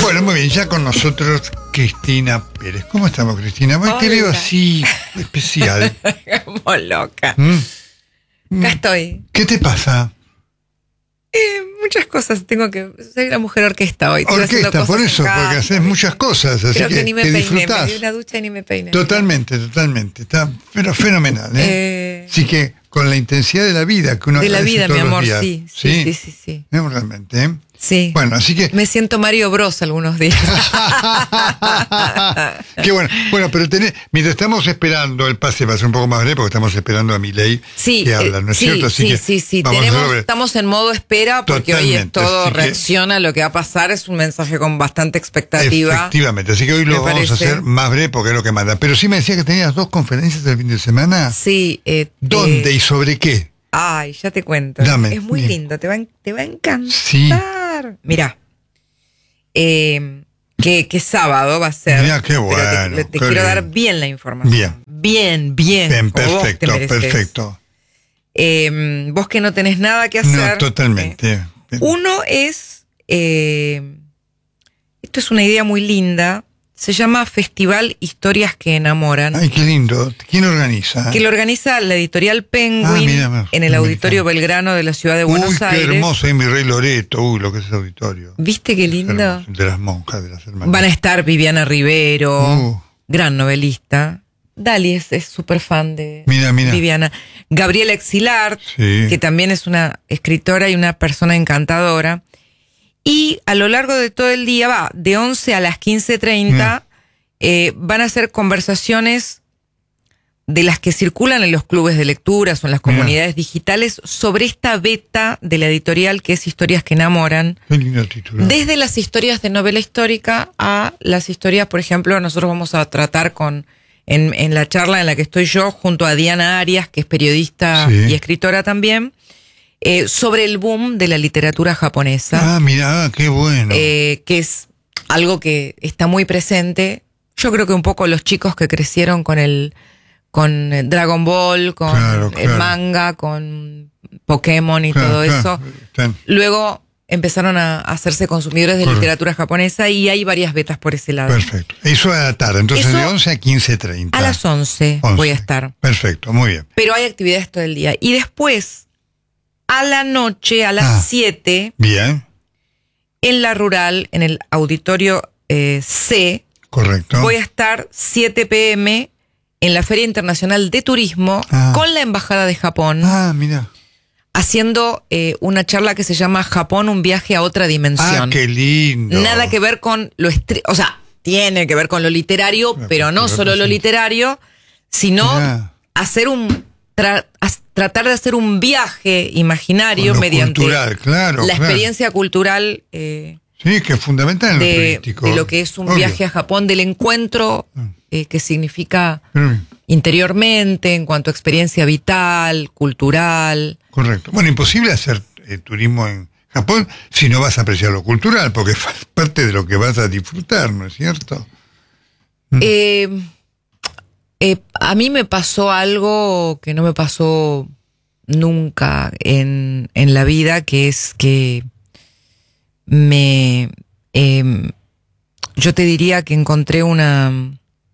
Bueno, muy bien, ya con nosotros Cristina Pérez. ¿Cómo estamos, Cristina? Bueno, te veo así especial. Como loca. Acá estoy. ¿Qué te pasa? Muchas cosas. Soy una mujer orquesta hoy. Orquesta, por eso, porque haces muchas cosas, así creo que ni me que peiné, disfrutás. me di una ducha y ni me peiné. Totalmente. Está pero fenomenal, ¿eh? Así que con la intensidad de la vida que uno de la vida, todos mi amor, los días. sí. Realmente, ¿eh? Sí. Bueno, así que... Me siento Mario Bros algunos días. Qué bueno. Bueno, pero mientras estamos esperando el pase, va a ser un poco más breve porque estamos esperando a Milei que habla, ¿no es cierto? Así sí. Vamos estamos en modo espera porque hoy es todo así reacciona a lo que va a pasar. Es un mensaje con bastante expectativa. Efectivamente, así que hoy lo vamos a hacer más breve porque es lo que manda. Pero sí me decía que tenías 2 conferencias el fin de semana. Sí. ¿Dónde y sobre qué? Ay, ya te cuento. Dame, es muy dime. lindo, te va a encantar. Sí. Mirá, que sábado va a ser. Mirá, qué bueno. Pero te quiero dar bien la información. Bien. Perfecto. Vos que no tenés nada que hacer. No, totalmente. Uno es, esto es una idea muy linda, se llama Festival Historias que Enamoran. Ay, qué lindo. ¿Quién organiza? Que lo organiza la editorial Penguin en el Auditorio Belgrano de la ciudad de Buenos Aires. Qué hermoso, mi Rey Loreto. Lo que es ese auditorio. ¿Viste qué lindo? Hermoso, de las monjas, de las hermanas. Van a estar Viviana Rivero, gran novelista. Dali es súper fan de Viviana. Gabriela Exilart, que también es una escritora y una persona encantadora. Y a lo largo de todo el día, de 11 a las 15:30, van a hacer conversaciones de las que circulan en los clubes de lecturas o en las comunidades digitales sobre esta beta de la editorial que es Historias que Enamoran. Qué lindo título. Desde las historias de novela histórica a las historias, por ejemplo, nosotros vamos a tratar en la charla en la que estoy yo, junto a Diana Arias, que es periodista y escritora también, sobre el boom de la literatura japonesa. Ah, mirá, qué bueno. Que es algo que está muy presente. Yo creo que un poco los chicos que crecieron con Dragon Ball, con el manga, con Pokémon y todo eso, luego empezaron a hacerse consumidores de literatura japonesa y hay varias betas por ese lado. Perfecto. Eso a la tarde, entonces de 11 a 15:30. A las 11 voy a estar. Perfecto, muy bien. Pero hay actividades todo el día. Y después, a la noche, a las 7, bien, en la rural, en el auditorio C, correcto, voy a estar 7 p.m. en la Feria Internacional de Turismo con la Embajada de Japón. Mira. Haciendo una charla que se llama Japón, un viaje a otra dimensión. Qué lindo. Nada que ver con lo o sea, tiene que ver con lo literario, pero no solo lo literario, sino hacer tratar de hacer un viaje imaginario mediante cultural, la experiencia cultural. Sí, que es fundamental en lo turístico. De lo que es un viaje a Japón, del encuentro que significa interiormente, en cuanto a experiencia vital, cultural. Correcto. Bueno, imposible hacer turismo en Japón si no vas a apreciar lo cultural, porque es parte de lo que vas a disfrutar, ¿no es cierto? A mí me pasó algo que no me pasó nunca en la vida, que es que yo te diría que encontré una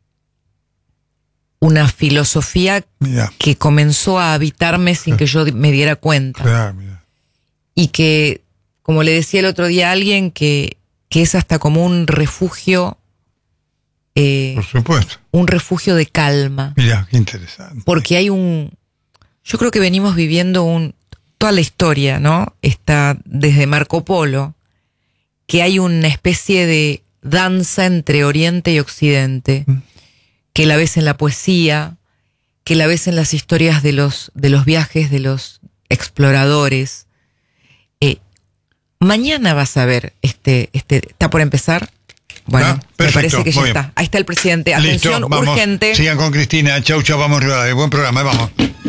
filosofía que comenzó a habitarme sin que yo me diera cuenta. Y que, como le decía el otro día a alguien, que es hasta como un refugio. Por supuesto. Un refugio de calma. Mira, qué interesante. Porque yo creo que venimos viviendo toda la historia, ¿no? Está desde Marco Polo, que hay una especie de danza entre Oriente y Occidente, que la ves en la poesía, que la ves en las historias de los viajes de los exploradores. Mañana vas a ver ¿está por empezar? Bueno, me parece que ya está. Ahí está el presidente. Atención, listo, vamos, urgente. Sigan con Cristina. Chau, vamos arriba. Buen programa, vamos.